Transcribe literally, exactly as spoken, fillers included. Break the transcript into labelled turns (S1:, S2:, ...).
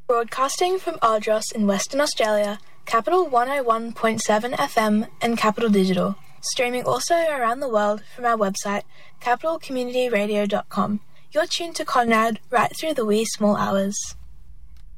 S1: Broadcasting from Ardros in Western Australia, Capital one oh one point seven F M and Capital Digital. Streaming also around the world from our website, capital community radio dot com. You're tuned to Conrad right through the wee small hours.